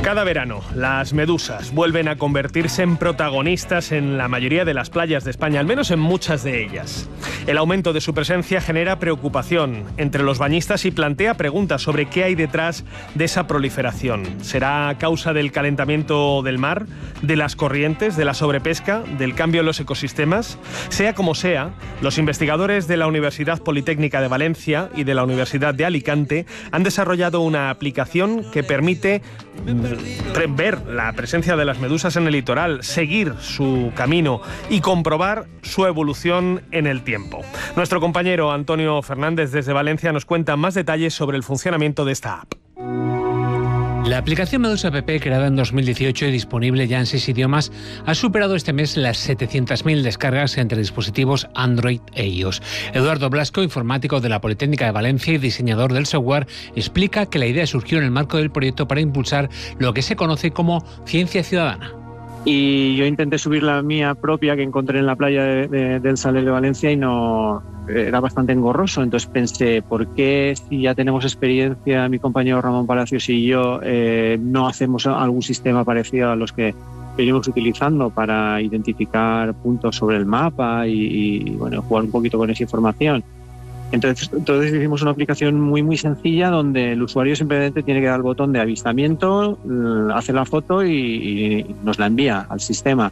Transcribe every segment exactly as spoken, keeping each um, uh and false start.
Cada verano, las medusas vuelven a convertirse en protagonistas en la mayoría de las playas de España, al menos en muchas de ellas. El aumento de su presencia genera preocupación entre los bañistas y plantea preguntas sobre qué hay detrás de esa proliferación. ¿Será a causa del calentamiento del mar, de las corrientes, de la sobrepesca, del cambio en los ecosistemas? Sea como sea, los investigadores de la Universidad Politécnica de Valencia y de la Universidad de Alicante han desarrollado una aplicación que permite ver la presencia de las medusas en el litoral, seguir su camino y comprobar su evolución en el tiempo. Nuestro compañero Antonio Fernández desde Valencia nos cuenta más detalles sobre el funcionamiento de esta app. La aplicación Medusa App, creada en dos mil dieciocho y disponible ya en seis idiomas, ha superado este mes las setecientas mil descargas entre dispositivos Android e iOS. Eduardo Blasco, informático de la Politécnica de Valencia y diseñador del software, explica que la idea surgió en el marco del proyecto para impulsar lo que se conoce como ciencia ciudadana. Y yo intenté subir la mía propia que encontré en la playa de, de, del Saler de Valencia y no era bastante engorroso. Entonces pensé, ¿por qué si ya tenemos experiencia, mi compañero Ramón Palacios y yo, eh, no hacemos algún sistema parecido a los que venimos utilizando para identificar puntos sobre el mapa y, y bueno, jugar un poquito con esa información? Entonces, entonces hicimos una aplicación muy muy sencilla donde el usuario simplemente tiene que dar el botón de avistamiento, hace la foto y, y nos la envía al sistema.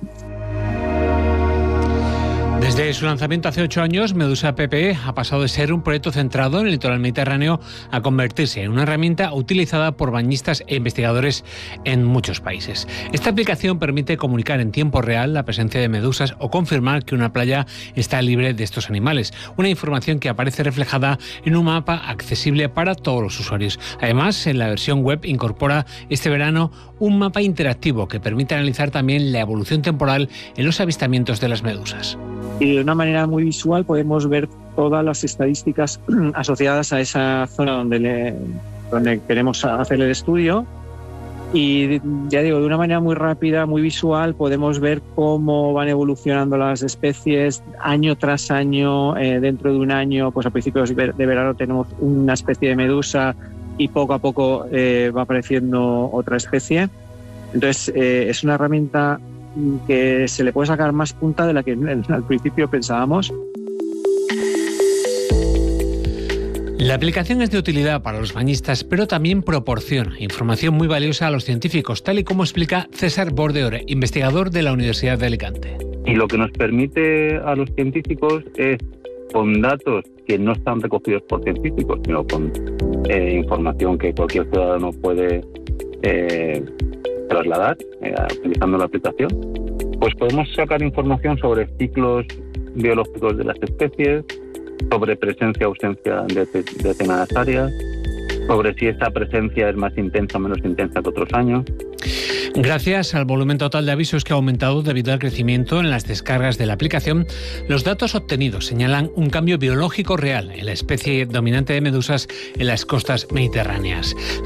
Desde su lanzamiento hace ocho años, Medusa App ha pasado de ser un proyecto centrado en el litoral mediterráneo a convertirse en una herramienta utilizada por bañistas e investigadores en muchos países. Esta aplicación permite comunicar en tiempo real la presencia de medusas o confirmar que una playa está libre de estos animales, una información que aparece reflejada en un mapa accesible para todos los usuarios. Además, en la versión web incorpora este verano un mapa interactivo que permite analizar también la evolución temporal en los avistamientos de las medusas. Y de una manera muy visual podemos ver todas las estadísticas asociadas a esa zona donde, le, donde queremos hacer el estudio. Y ya digo, de una manera muy rápida, muy visual, podemos ver cómo van evolucionando las especies año tras año. Eh, dentro de un año, pues a principios de verano tenemos una especie de medusa y poco a poco eh, va apareciendo otra especie. Entonces eh, es una herramienta que se le puede sacar más punta de la que al principio pensábamos. La aplicación es de utilidad para los bañistas, pero también proporciona información muy valiosa a los científicos, tal y como explica César Bordeore, investigador de la Universidad de Alicante. Y lo que nos permite a los científicos es, con datos que no están recogidos por científicos, sino con eh, información que cualquier ciudadano puede eh, trasladar eh, utilizando la aplicación, pues podemos sacar información sobre ciclos biológicos de las especies, sobre presencia o ausencia de determinadas áreas, sobre si esta presencia es más intensa o menos intensa que otros años. Gracias al volumen total de avisos que ha aumentado debido al crecimiento en las descargas de la aplicación, los datos obtenidos señalan un cambio biológico real en la especie dominante de medusas en las costas mediterráneas.